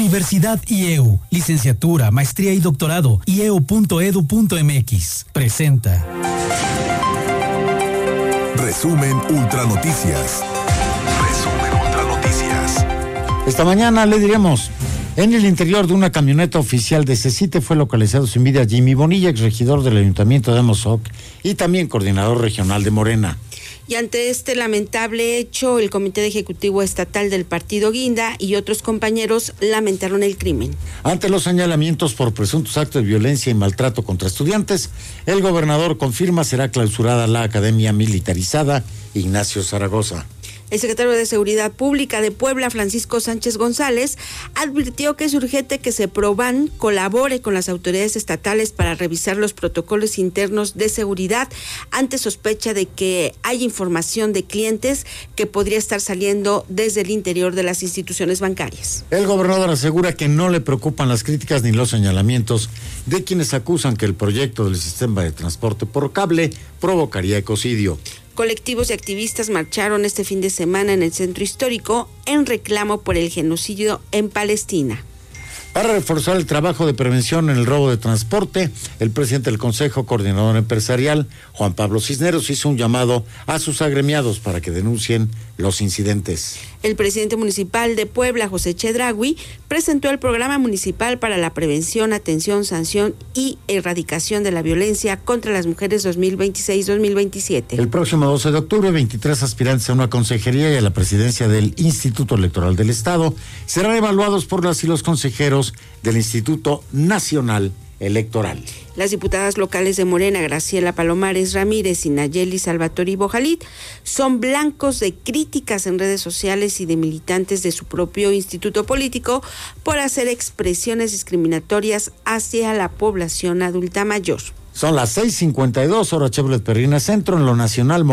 Universidad IEU, licenciatura, maestría y doctorado, ieu.edu.mx. Presenta. Resumen Ultra Noticias. Esta mañana le diremos, en el interior de una camioneta oficial de CECITE fue localizado sin vida Jimmy Bonilla, exregidor del Ayuntamiento de Amozoc y también coordinador regional de Morena. Y ante este lamentable hecho, el Comité Ejecutivo Estatal del Partido Guinda y otros compañeros lamentaron el crimen. Ante los señalamientos por presuntos actos de violencia y maltrato contra estudiantes, el gobernador confirma será clausurada la Academia Militarizada Ignacio Zaragoza. El secretario de Seguridad Pública de Puebla, Francisco Sánchez González, advirtió que es urgente que Seproban colabore con las autoridades estatales para revisar los protocolos internos de seguridad ante sospecha de que hay información de clientes que podría estar saliendo desde el interior de las instituciones bancarias. El gobernador asegura que no le preocupan las críticas ni los señalamientos de quienes acusan que el proyecto del sistema de transporte por cable provocaría ecocidio. Colectivos y activistas marcharon este fin de semana en el centro histórico en reclamo por el genocidio en Palestina. Para reforzar el trabajo de prevención en el robo de transporte, el presidente del Consejo Coordinador Empresarial, Juan Pablo Cisneros, hizo un llamado a sus agremiados para que denuncien los incidentes. El presidente municipal de Puebla, José Chedraui, presentó el programa municipal para la prevención, atención, sanción y erradicación de la violencia contra las mujeres 2026-2027. El próximo 12 de octubre, 23 aspirantes a una consejería y a la presidencia del Instituto Electoral del Estado serán evaluados por las y los consejeros del Instituto Nacional Electoral. Las diputadas locales de Morena, Graciela Palomares Ramírez y Nayeli Salvatori Bojalit, son blancos de críticas en redes sociales y de militantes de su propio instituto político por hacer expresiones discriminatorias hacia la población adulta mayor. Son las 6:52, hora Chevrolet Perrina Centro, en lo nacional.